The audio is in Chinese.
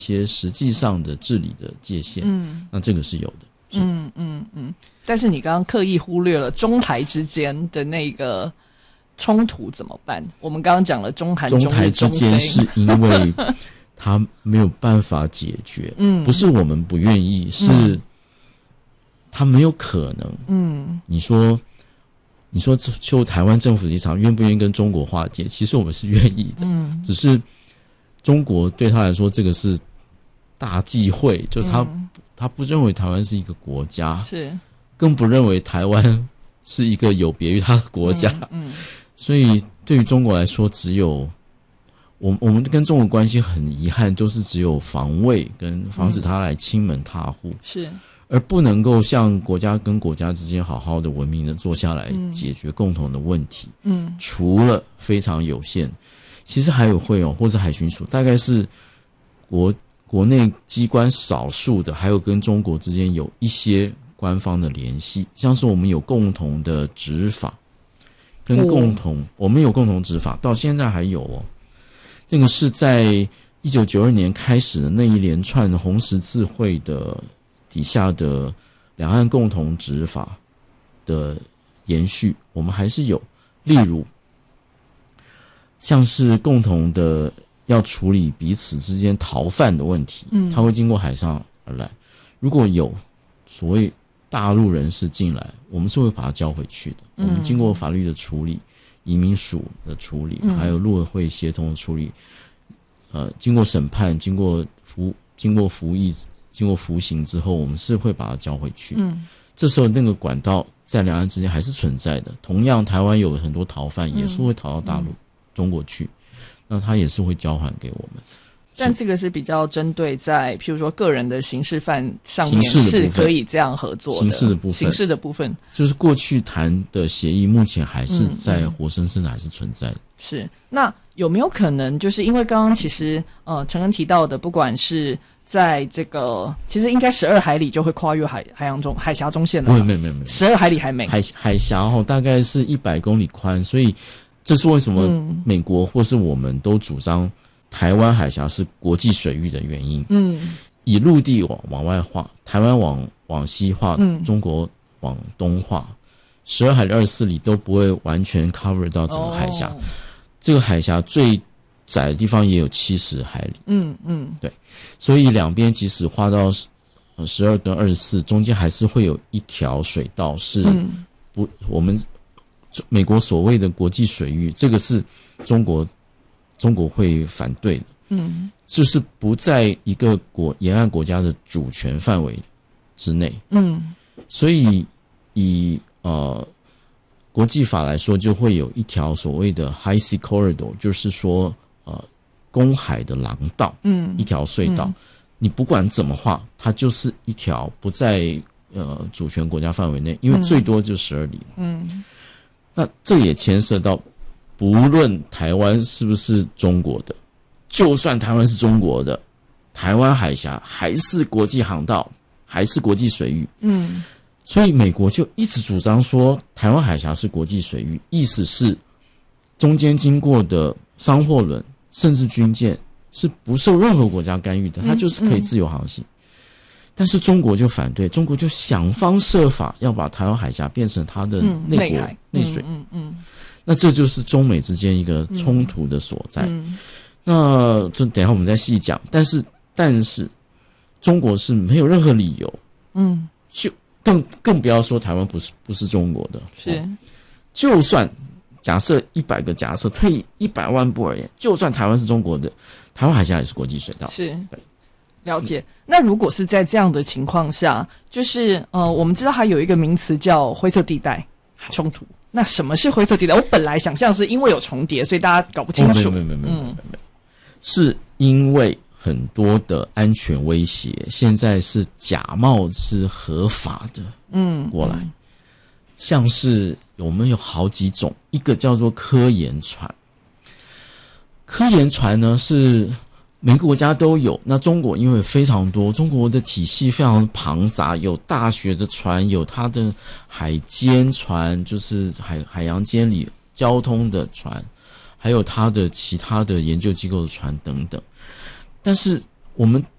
些实际上的治理的界限，那这个是有的。 但是你刚刚刻意忽略了中台之间的那个冲突怎么办？我们刚刚讲了中韩、 中台之间是因为他没有办法解决，不是我们不愿意，是他没有可能。你说就台湾政府立场愿不愿意跟中国划界？其实我们是愿意的，只是中国对他来说这个是大忌讳，就他不认为台湾是一个国家， 是更不认为台湾是一个有别于他的国家。所以对于中国来说，只有我们跟中国关系很遗憾，就是只有防卫跟防止他来侵门踏户， 是， 而不能够像国家跟国家之间好好的文明的坐下来解决共同的问题。除了非常有限，其实还有会或者海巡署，大概是国内机关少数的，还有跟中国之间有一些官方的联系，像是我们有共同的执法，跟我们有共同执法，到现在还有那个是在1992年开始的那一连串红十字会的底下的两岸共同执法的延续，我们还是有。例如像是共同的要处理彼此之间逃犯的问题，它会经过海上而来。如果有所谓大陆人士进来，我们是会把它交回去的。我们经过法律的处理，移民署的处理，还有陆委会协同的处理，经过审判，经过服役，经过服刑之后，我们是会把它交回去。这时候那个管道在两岸之间还是存在的。同样，台湾有很多逃犯也是会逃到大陆、中国去，那他也是会交还给我们。 但这个是比较针对在譬如说个人的刑事犯上面是可以这样合作的。 刑事的部分就是过去谈的协议，目前还是在活生生的还是存在的。 是，那有没有可能就是因为刚刚其实陈恩提到的，不管是在这个其实应该12海里就会跨越海峡中线了， 没有 12海里还没海峡大概是100公里宽，所以这是为什么美国或是我们都主张台湾海峡是国际水域的原因。以陆地往外画，台湾往西画，中国往东画，12海里24里都不会完全 cover 到整个海峡。这个海峡最窄的地方也有70海里。对，所以两边即使画到12跟24，中间还是会有一条水道是我们美国所谓的国际水域，这个是中国会反对的。就是不在一个沿岸国家的主权范围之内。所以以国际法来说，就会有一条所谓的 High Sea Corridor， 就是说公海的廊道，一条隧道，你不管怎么画，它就是一条不在主权国家范围内，因为最多就12里。那这也牵涉到，不论台湾是不是中国的，就算台湾是中国的，台湾海峡还是国际航道，还是国际水域。所以美国就一直主张说台湾海峡是国际水域，意思是中间经过的商货轮甚至军舰是不受任何国家干预的，它就是可以自由航行。但是中国就反对，中国就想方设法要把台湾海峡变成它的内水。那这就是中美之间一个冲突的所在。那这等一下我们再细讲。但是中国是没有任何理由，就更不要说台湾不是中国的。 是， 就算假设100个假设，退100万步而言，就算台湾是中国的，台湾海峡也是国际水道。 是，了解。那如果是在这样的情况下，就是我们知道还有一个名词叫灰色地带冲突。那什么是灰色地带？我本来想象是因为有重叠，所以大家搞不清楚。 没有，是因为很多的安全威胁，现在是假冒是合法的，过来，像是我们有好几种，一个叫做科研船。科研船呢是每个国家都有，那中国因为非常多，中国的体系非常庞杂，有大学的船，有它的海监船，就是海洋监理交通的船，还有它的其他的研究机构的船等等。但是我们